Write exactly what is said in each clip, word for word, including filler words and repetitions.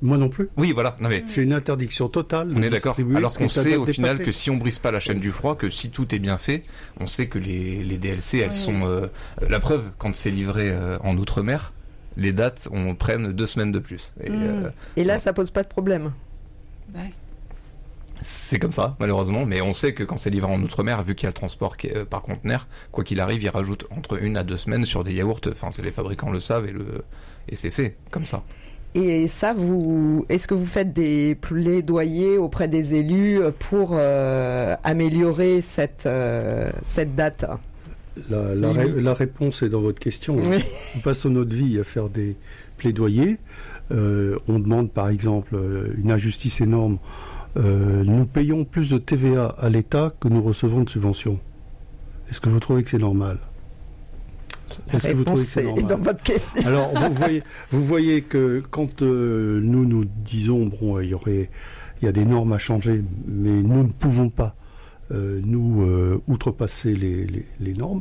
Moi non plus. Oui, voilà. Non, mais j'ai une interdiction totale de on est d'accord. Alors qu'on sait au final dépassée. que si on brise pas la chaîne du froid, que si tout est bien fait, on sait que les, les D L C, elles oui. sont euh, la preuve quand c'est livré euh, en outre-mer, les dates on prennent deux semaines de plus. Et, mmh. euh, Et là, ouais. ça pose pas de problème. Ouais. C'est comme ça, malheureusement, mais on sait que quand c'est livré en outre-mer, vu qu'il y a le transport qui est, euh, par conteneur, quoi qu'il arrive, ils rajoutent entre une à deux semaines sur des yaourts. Enfin, c'est les fabricants le savent et le et c'est fait comme ça. Et ça, vous, est-ce que vous faites des plaidoyers auprès des élus pour euh, améliorer cette euh, cette date? La, la, ré, la réponse est dans votre question. Oui. Nous passons notre vie à faire des plaidoyers. Euh, on demande par exemple une injustice énorme. Euh, nous payons plus de T V A à l'État que nous recevons de subventions. Est-ce que vous trouvez que c'est normal? La Est-ce réponse que vous trouvez que c'est normal dans votre question. Alors vous voyez, vous voyez que quand euh, nous nous disons bon, il y aurait, il y a des normes à changer, mais nous ne pouvons pas euh, nous euh, outrepasser les, les, les normes.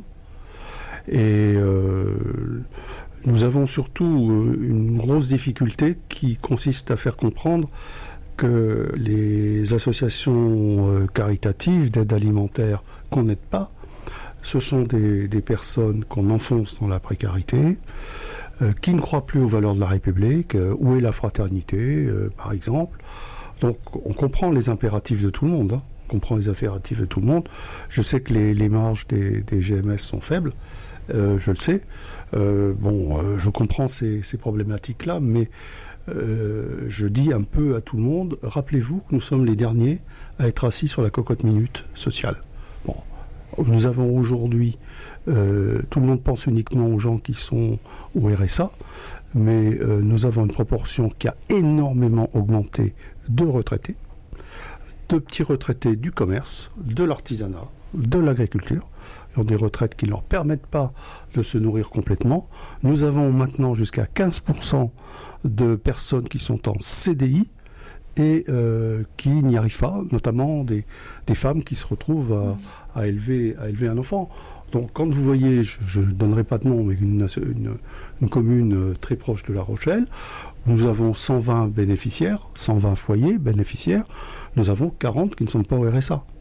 Et euh, nous avons surtout euh, une grosse difficulté qui consiste à faire comprendre que les associations euh, caritatives d'aide alimentaire qu'on n'aide pas, ce sont des, des personnes qu'on enfonce dans la précarité, euh, qui ne croient plus aux valeurs de la République. Euh, où est la fraternité, euh, par exemple? Donc on comprend les impératifs de tout le monde. Hein. On comprend les impératifs de tout le monde. Je sais que les, les marges des, des G M S sont faibles. Euh, je le sais. Euh, bon, euh, je comprends ces, ces problématiques-là, mais Euh, je dis un peu à tout le monde, rappelez-vous que nous sommes les derniers à être assis sur la cocotte minute sociale. Bon, nous avons aujourd'hui, euh, tout le monde pense uniquement aux gens qui sont au R S A, mais euh, nous avons une proportion qui a énormément augmenté de retraités, de petits retraités du commerce, de l'artisanat, de l'agriculture. Ils ont des retraites qui ne leur permettent pas de se nourrir complètement. Nous avons maintenant jusqu'à quinze pour cent de personnes qui sont en C D I et euh, qui n'y arrivent pas, notamment des, des femmes qui se retrouvent à, à, élever, à élever un enfant. Donc quand vous voyez, je ne donnerai pas de nom, mais une, une, une commune très proche de La Rochelle, nous avons cent vingt bénéficiaires, cent vingt foyers bénéficiaires, nous avons quarante qui ne sont pas au R S A.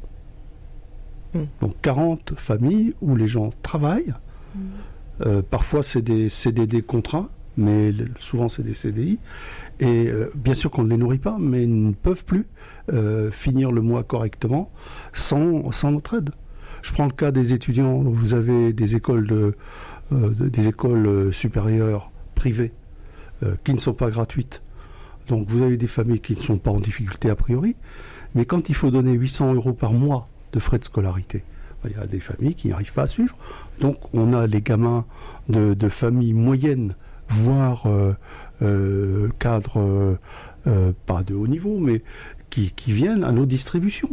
Donc quarante familles où les gens travaillent. Mmh. Euh, parfois c'est des C D D contraints, mais souvent c'est des C D I. Et euh, bien sûr qu'on ne les nourrit pas, mais ils ne peuvent plus euh, finir le mois correctement sans, sans notre aide. Je prends le cas des étudiants. Vous avez des écoles, de, euh, des écoles supérieures privées euh, qui ne sont pas gratuites. Donc vous avez des familles qui ne sont pas en difficulté a priori, mais quand il faut donner huit cents euros par mois de frais de scolarité, il y a des familles qui n'arrivent pas à suivre. Donc on a les gamins de, de familles moyennes, voire euh, euh, cadres, euh, euh, pas de haut niveau, mais qui, qui viennent à nos distributions.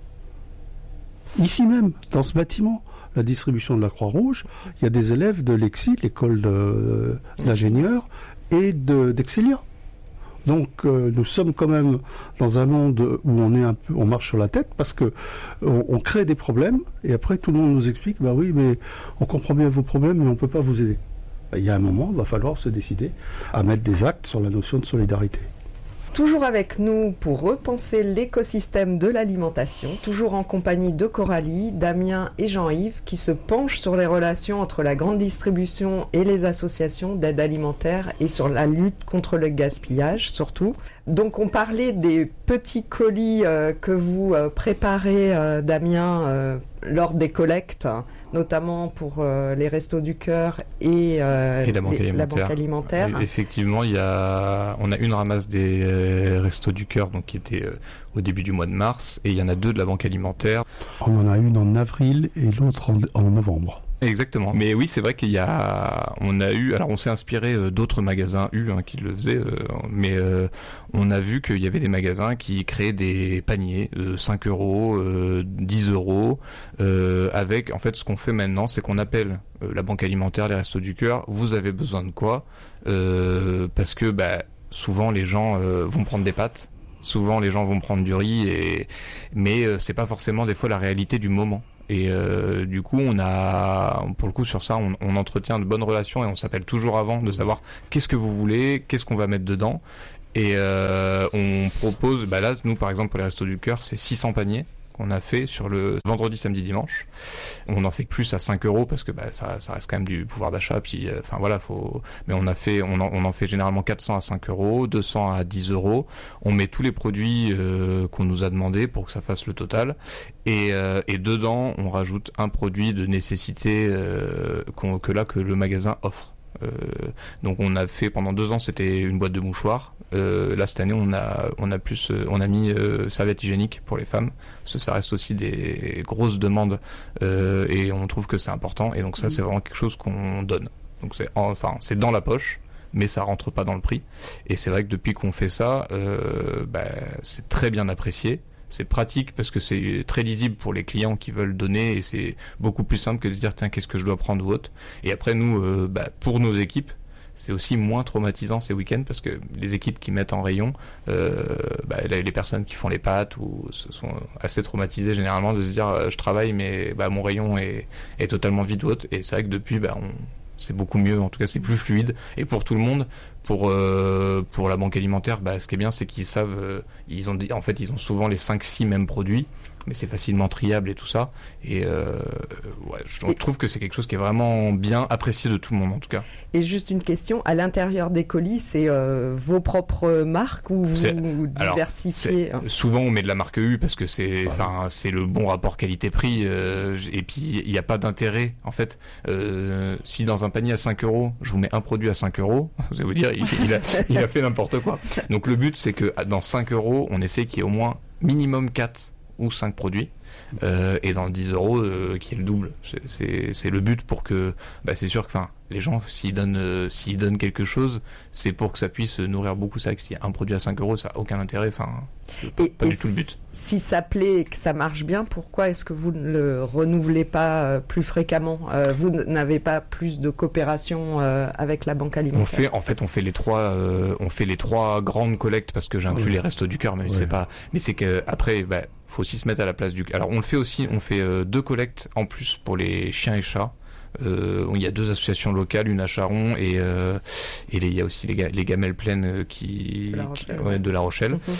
Ici même, dans ce bâtiment, la distribution de la Croix-Rouge, il y a des élèves de l'E X I, l'école de, d'ingénieurs, et de, d'Excelia. Donc euh, nous sommes quand même dans un monde où on est un peu, on marche sur la tête parce que on, on crée des problèmes et après tout le monde nous explique bah oui mais on comprend bien vos problèmes mais on peut pas vous aider. Il y a un moment, il va falloir se décider à mettre des actes sur la notion de solidarité. Toujours avec nous pour repenser l'écosystème de l'alimentation, toujours en compagnie de Coralie, Damien et Jean-Yves qui se penchent sur les relations entre la grande distribution et les associations d'aide alimentaire et sur la lutte contre le gaspillage surtout. Donc on parlait des petits colis euh, que vous euh, préparez, euh, Damien, euh, lors des collectes, notamment pour euh, les Restos du Cœur et, euh, et la, banque les, la banque alimentaire. Et effectivement, il y a, on a une ramasse des euh, Restos du Cœur donc, qui était euh, au début du mois de mars et il y en a deux de la banque alimentaire. On en a une en avril et l'autre en, en novembre. Exactement. Mais oui, c'est vrai qu'il y a, on a eu, alors on s'est inspiré euh, d'autres magasins U hein, qui le faisaient, euh, mais euh, on a vu qu'il y avait des magasins qui créaient des paniers de cinq euros, euh, dix euros, euh, avec, en fait, ce qu'on fait maintenant, c'est qu'on appelle euh, la banque alimentaire, les Restos du Cœur, vous avez besoin de quoi euh, parce que, bah, souvent les gens euh, vont prendre des pâtes, souvent les gens vont prendre du riz, et mais euh, c'est pas forcément des fois la réalité du moment. Et euh, du coup, on a, pour le coup, sur ça, on, on entretient de bonnes relations et on s'appelle toujours avant de savoir qu'est-ce que vous voulez, qu'est-ce qu'on va mettre dedans. Et euh, on propose, bah là, nous par exemple pour les Restos du Cœur, c'est six cents paniers qu'on a fait sur le vendredi, samedi, dimanche. On en fait plus à cinq euros parce que bah, ça, ça reste quand même du pouvoir d'achat. Puis, enfin euh, voilà, faut. Mais on a fait, on en, on en fait généralement quatre cents à cinq euros, deux cents à dix euros. On met tous les produits euh, qu'on nous a demandé pour que ça fasse le total. Et, euh, et dedans, on rajoute un produit de nécessité euh, qu'on, que là que le magasin offre. Euh, donc on a fait pendant deux ans, c'était une boîte de mouchoirs. Euh, là cette année, on a on a plus, euh, on a mis euh, serviettes hygiéniques pour les femmes. Parce que ça reste aussi des grosses demandes euh, et on trouve que c'est important. Et donc ça, c'est vraiment quelque chose qu'on donne. Donc c'est enfin c'est dans la poche, mais ça rentre pas dans le prix. Et c'est vrai que depuis qu'on fait ça, euh, bah, c'est très bien apprécié. C'est pratique parce que c'est très lisible pour les clients qui veulent donner et c'est beaucoup plus simple que de dire tiens qu'est-ce que je dois prendre ou autre. Et après nous, euh, bah, pour nos équipes, c'est aussi moins traumatisant ces week-ends parce que les équipes qui mettent en rayon, euh, bah, les personnes qui font les pâtes ou se sont assez traumatisées généralement de se dire euh, je travaille mais bah, mon rayon est, est totalement vide ou autre. Et c'est vrai que depuis, bah, on, c'est beaucoup mieux, en tout cas c'est plus fluide. Et pour tout le monde, pour euh, pour la banque alimentaire, bah, ce qui est bien c'est qu'ils savent, euh, ils ont en fait ils ont souvent les cinq six mêmes produits, mais c'est facilement triable et tout ça. Et euh, ouais, je et trouve que c'est quelque chose qui est vraiment bien apprécié de tout le monde en tout cas. Et juste une question, à l'intérieur des colis, c'est euh, vos propres marques ou vous c'est, diversifiez alors, souvent on met de la marque U parce que c'est enfin ouais. c'est le bon rapport qualité-prix euh, et puis il n'y a pas d'intérêt en fait. Euh, si dans un panier à cinq euros, je vous mets un produit à cinq euros, vous allez vous dire il, il, a, il a fait n'importe quoi. Donc le but c'est que dans cinq euros, on essaie qu'il y ait au moins minimum quatre ou cinq produits euh, et dans dix euros euh, qui est le double. C'est, c'est, c'est le but pour que bah, c'est sûr que enfin les gens s'ils donnent euh, s'ils donnent quelque chose, c'est pour que ça puisse nourrir beaucoup. Ça que s'il y a un produit à cinq euros, ça n'a aucun intérêt. Enfin, c'est et, pas et du tout le but. Si ça plaît et que ça marche bien, pourquoi est-ce que vous ne le renouvelez pas euh, plus fréquemment euh, Vous n'avez pas plus de coopération euh, avec la banque alimentaire? On fait, en fait, on fait les trois, euh, on fait les trois grandes collectes parce que j'inclus oui. les Restos du Cœur, mais oui. c'est pas. Mais c'est que après, bah, faut aussi se mettre à la place du. Alors on le fait aussi, on fait euh, deux collectes en plus pour les chiens et chats. Euh, il y a deux associations locales, une à Charon et euh, et il y a aussi les, ga- les gamelles pleines qui, de La Rochelle, qui ouais, de La Rochelle. Mm-hmm.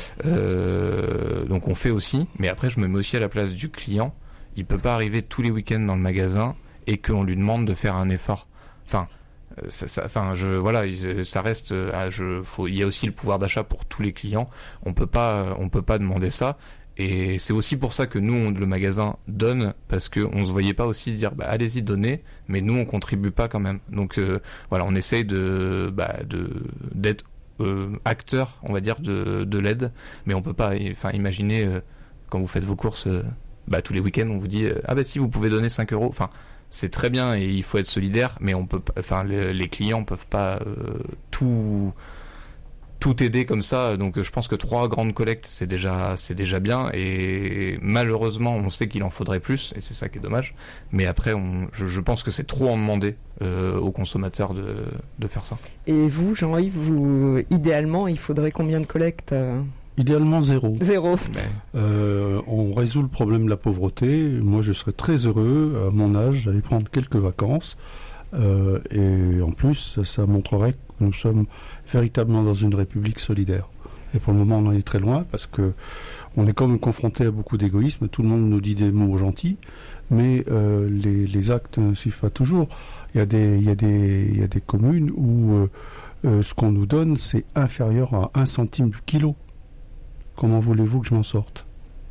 Euh, donc on fait aussi, mais après je me mets aussi à la place du client. Il peut pas arriver tous les week-ends dans le magasin et qu'on lui demande de faire un effort. Enfin, ça, ça, enfin, je voilà, ça reste. Je, faut, il y a aussi le pouvoir d'achat pour tous les clients. On peut pas, on peut pas demander ça. Et c'est aussi pour ça que nous, on, le magasin donne, parce qu'on ne se voyait pas aussi dire bah, allez-y, donnez, mais nous, on contribue pas quand même. Donc euh, voilà, on essaye de, bah, de, d'être euh, acteur, on va dire, de, de l'aide, mais on peut pas enfin, imaginer, euh, quand vous faites vos courses, euh, bah, tous les week-ends, on vous dit euh, ah bah si, vous pouvez donner cinq euros. Enfin, c'est très bien et il faut être solidaire, mais on peut, enfin, les, les clients peuvent pas euh, tout... tout aider comme ça, donc je pense que trois grandes collectes c'est déjà c'est déjà bien et malheureusement on sait qu'il en faudrait plus et c'est ça qui est dommage, mais après on, je, je pense que c'est trop en demander euh, aux consommateurs de, de faire ça. Et vous Jean-Yves, vous, idéalement il faudrait combien de collectes? Idéalement zéro. Zéro. Euh, on résout le problème de la pauvreté. Moi je serais très heureux à mon âge d'aller prendre quelques vacances. Euh, et en plus, ça, ça montrerait que nous sommes véritablement dans une république solidaire. Et pour le moment, on en est très loin parce que on est quand même confronté à beaucoup d'égoïsme. Tout le monde nous dit des mots gentils, mais euh, les, les actes ne suivent pas toujours. Il y a des, il y a des, il y a des communes où euh, euh, ce qu'on nous donne, c'est inférieur à un centime du kilo. Comment voulez-vous que je m'en sorte ?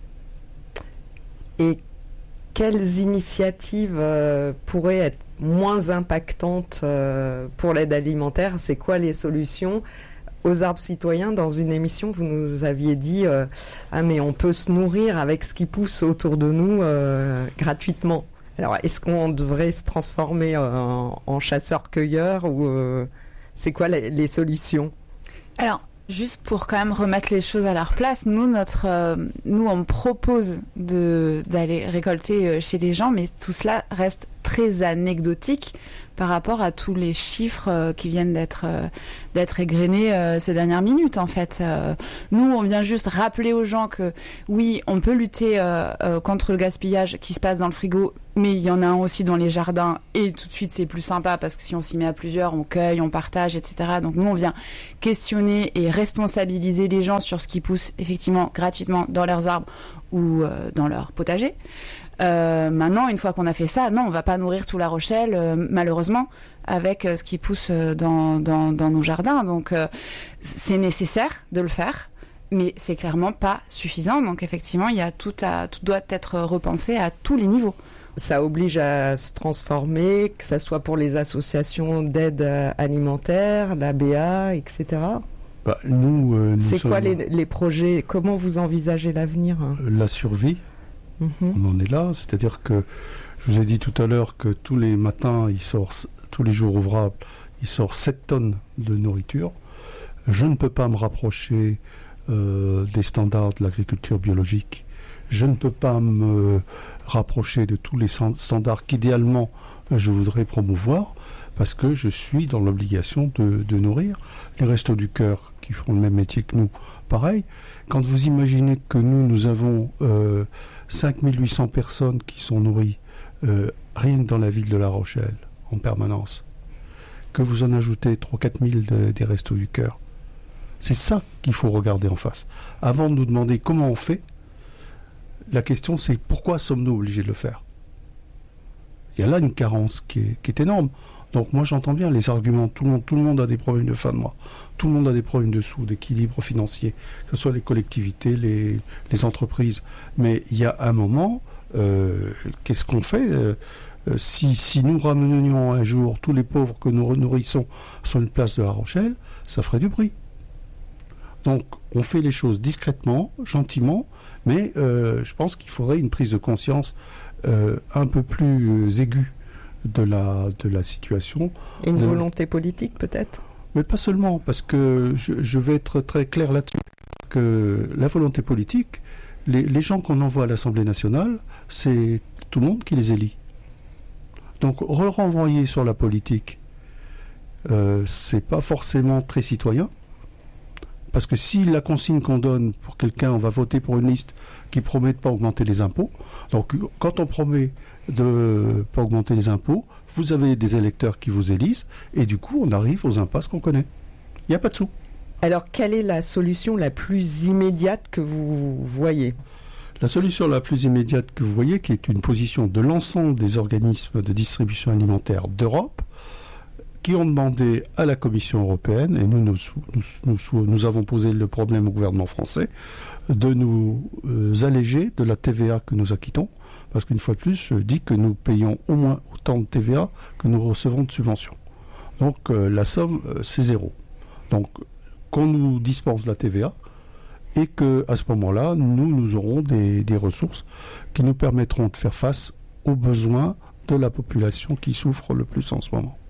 Et quelles initiatives euh, pourraient être moins impactantes euh, pour l'aide alimentaire? C'est quoi les solutions? Aux Arbres Citoyens, dans une émission, vous nous aviez dit euh, ah mais on peut se nourrir avec ce qui pousse autour de nous euh, gratuitement. Alors est-ce qu'on devrait se transformer en, en chasseurs-cueilleurs ou euh, c'est quoi les, les solutions? Alors juste pour quand même remettre les choses à leur place, nous, notre, euh, nous on propose de, d'aller récolter chez les gens, mais tout cela reste très anecdotique par rapport à tous les chiffres euh, qui viennent d'être, euh, d'être égrenés euh, ces dernières minutes, en fait. Euh, nous, on vient juste rappeler aux gens que, oui, on peut lutter euh, euh, contre le gaspillage qui se passe dans le frigo, mais il y en a un aussi dans les jardins, et tout de suite c'est plus sympa parce que si on s'y met à plusieurs, on cueille, on partage, et cetera. Donc nous on vient questionner et responsabiliser les gens sur ce qui pousse effectivement gratuitement dans leurs arbres ou euh, dans leur potager. Euh, maintenant, une fois qu'on a fait ça, non, on va pas nourrir tout La Rochelle, euh, malheureusement, avec euh, ce qui pousse euh, dans, dans, dans nos jardins. Donc euh, c'est nécessaire de le faire, mais c'est clairement pas suffisant. Donc effectivement, il y a tout, à, tout doit être repensé à tous les niveaux. Ça oblige à se transformer, que ça soit pour les associations d'aide alimentaire, l'A B A, et cetera. Bah, nous, euh, nous C'est sommes... quoi les, les projets? Comment vous envisagez l'avenir? La survie, mm-hmm. on en est là. C'est-à-dire que, je vous ai dit tout à l'heure que tous les matins, il sort, tous les jours ouvrables, il sort sept tonnes de nourriture. Je ne peux pas me rapprocher euh, des standards de l'agriculture biologique. Je ne peux pas me rapprocher de tous les standards qu'idéalement je voudrais promouvoir parce que je suis dans l'obligation de, de nourrir. Les Restos du Cœur qui font le même métier que nous, pareil. Quand vous imaginez que nous, nous avons euh, cinq mille huit cents personnes qui sont nourries euh, rien que dans la ville de La Rochelle en permanence, que vous en ajoutez trois à quatre mille de, des Restos du Cœur, c'est ça qu'il faut regarder en face. Avant de nous demander comment on fait, la question, c'est pourquoi sommes-nous obligés de le faire? Il y a là une carence qui est, qui est énorme. Donc moi, j'entends bien les arguments. Tout le monde, tout le monde a des problèmes de fin de mois. Tout le monde a des problèmes de sous, d'équilibre financier, que ce soit les collectivités, les, les entreprises. Mais il y a un moment, euh, qu'est-ce qu'on fait euh, si, si nous ramenions un jour tous les pauvres que nous nourrissons sur une place de La Rochelle, ça ferait du bruit. Donc, on fait les choses discrètement, gentiment, mais euh, je pense qu'il faudrait une prise de conscience euh, un peu plus aiguë de la, de la situation. Et une de... volonté politique, peut-être? Mais pas seulement, parce que je, je vais être très clair là-dessus, que la volonté politique, les, les gens qu'on envoie à l'Assemblée nationale, c'est tout le monde qui les élit. Donc, re-renvoyer sur la politique, euh, c'est pas forcément très citoyen. Parce que si la consigne qu'on donne pour quelqu'un, on va voter pour une liste qui promet de ne pas augmenter les impôts. Donc quand on promet de ne pas augmenter les impôts, vous avez des électeurs qui vous élisent et du coup on arrive aux impasses qu'on connaît. Il n'y a pas de sous. Alors quelle est la solution la plus immédiate que vous voyez? La solution la plus immédiate que vous voyez, qui est une position de l'ensemble des organismes de distribution alimentaire d'Europe, qui ont demandé à la Commission européenne, et nous, nous, nous, nous, nous avons posé le problème au gouvernement français, de nous euh, alléger de la T V A que nous acquittons, parce qu'une fois de plus, je dis que nous payons au moins autant de T V A que nous recevons de subventions. Donc euh, la somme, euh, c'est zéro. Donc qu'on nous dispense la T V A, et qu'à ce moment-là, nous, nous aurons des, des ressources qui nous permettront de faire face aux besoins de la population qui souffre le plus en ce moment.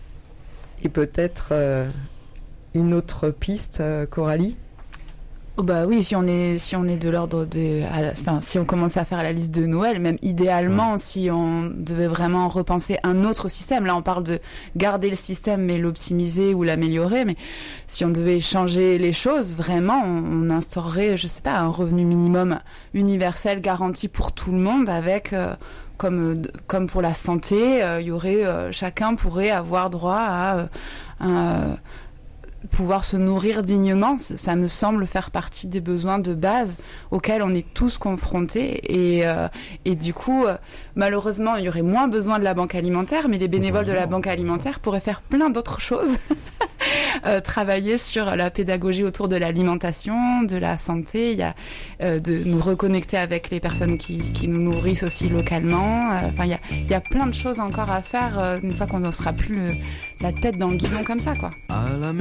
Et peut-être euh, une autre piste, euh, Coralie? Oh bah oui, si on est si on est de l'ordre de, la, enfin si on commence à faire la liste de Noël, même idéalement, mmh. si on devait vraiment repenser un autre système. Là, on parle de garder le système mais l'optimiser ou l'améliorer. Mais si on devait changer les choses, vraiment, on, on instaurerait, je sais pas, un revenu minimum universel garanti pour tout le monde avec. Euh, Comme, comme pour la santé, euh, y aurait, euh, chacun pourrait avoir droit à euh, euh, pouvoir se nourrir dignement. Ça, ça me semble faire partie des besoins de base auxquels on est tous confrontés. Et, euh, et du coup, euh, malheureusement, il y aurait moins besoin de la banque alimentaire, mais les bénévoles de la banque alimentaire pourraient faire plein d'autres choses. Euh, travailler sur la pédagogie autour de l'alimentation, de la santé, il y a euh, de nous reconnecter avec les personnes qui, qui nous nourrissent aussi localement. Enfin, euh, il y a, il y a plein de choses encore à faire euh, une fois qu'on ne sera plus le, la tête dans le guidon comme ça, quoi.